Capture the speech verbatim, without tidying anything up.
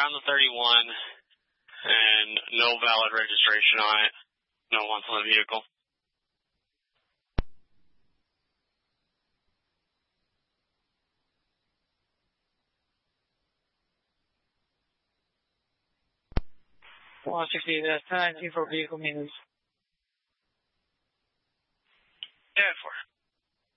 around the thirty-one and no valid registration on it. No one's on the vehicle. one sixty, that's nineteen for vehicle maintenance. Yeah, for